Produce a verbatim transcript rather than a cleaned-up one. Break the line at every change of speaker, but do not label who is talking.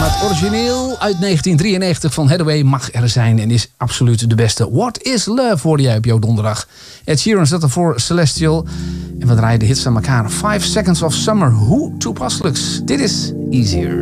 Het origineel uit negentien drieënnegentig van Hathaway mag er zijn en is absoluut de beste. What is Love hoorde jij op jouw donderdag. Ed Sheeran zat er voor Celestial. En we draaien de hits aan elkaar. Five Seconds of Summer, hoe toepasselijks. Dit is Easier.